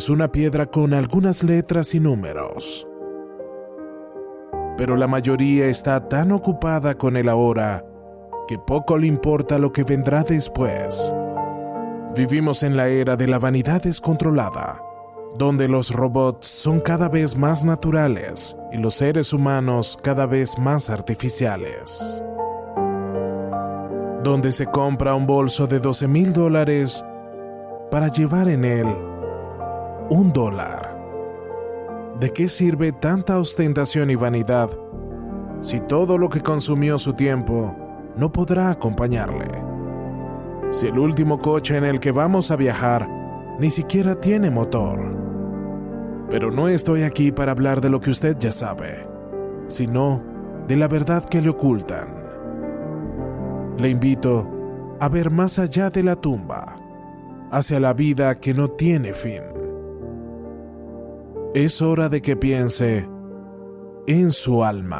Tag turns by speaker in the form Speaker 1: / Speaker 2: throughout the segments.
Speaker 1: es una piedra con algunas letras y números. Pero la mayoría está tan ocupada con el ahora que poco le importa lo que vendrá después. Vivimos en la era de la vanidad descontrolada, donde los robots son cada vez más naturales y los seres humanos cada vez más artificiales. Donde se compra un bolso de $12,000 para llevar en él $1. ¿De qué sirve tanta ostentación y vanidad si todo lo que consumió su tiempo no podrá acompañarle? Si el último coche en el que vamos a viajar ni siquiera tiene motor. Pero no estoy aquí para hablar de lo que usted ya sabe, sino de la verdad que le ocultan. Le invito a ver más allá de la tumba, hacia la vida que no tiene fin. Es hora de que piense en su alma.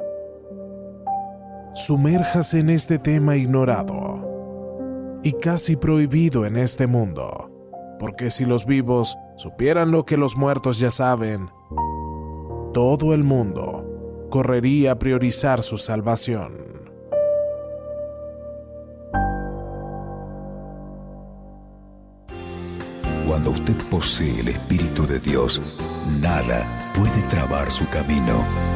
Speaker 1: Sumérjase en este tema ignorado y casi prohibido en este mundo, porque si los vivos supieran lo que los muertos ya saben, todo el mundo correría a priorizar su salvación.
Speaker 2: Cuando usted posee el Espíritu de Dios, nada puede trabar su camino.